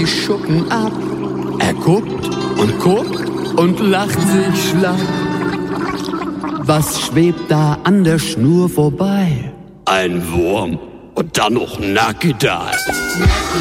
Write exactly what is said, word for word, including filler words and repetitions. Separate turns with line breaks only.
Schuppen ab. Er guckt und guckt und lacht sich schlapp. Was schwebt da an der Schnur vorbei?
Ein Wurm und dann noch nackig da.